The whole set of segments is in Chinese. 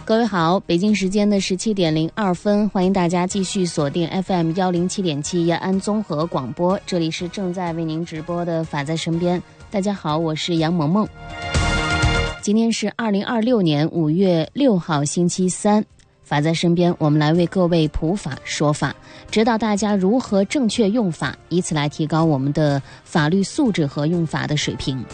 各位好，北京时间的17:02，欢迎大家继续锁定 FM 107.7延安综合广播，这里是正在为您直播的法在身边。大家好，我是杨萌萌。今天是2026年5月6号星期三，法在身边，我们来为各位普法说法，指导大家如何正确用法，以此来提高我们的法律素质和用法的水平。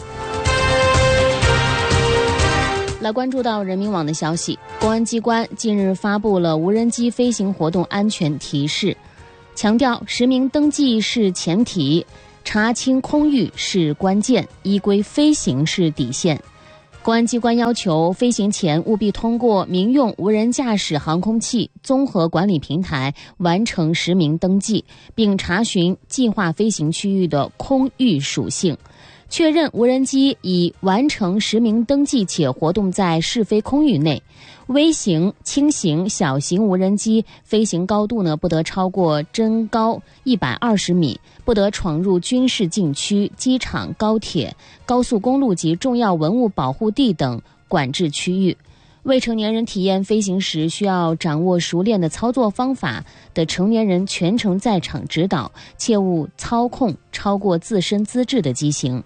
来关注到人民网的消息，公安机关近日发布了无人机飞行活动安全提示，强调实名登记是前提，查清空域是关键，依规飞行是底线。公安机关要求飞行前务必通过民用无人驾驶航空器综合管理平台完成实名登记，并查询计划飞行区域的空域属性，确认无人机已完成实名登记且活动在适飞空域内。微型、轻型、小型无人机飞行高度不得超过真高120米，不得闯入军事禁区、机场、高铁、高速公路及重要文物保护地等管制区域。未成年人体验飞行时需要掌握熟练的操作方法的成年人全程在场指导，切勿操控超过自身资质的机型。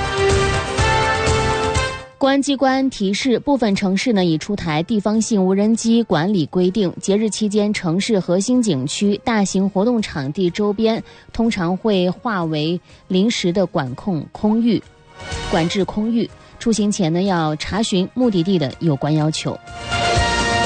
公安机关提示，部分城市已出台地方性无人机管理规定，节日期间城市核心景区、大型活动场地周边通常会划为临时的管制空域，出行前要查询目的地的有关要求。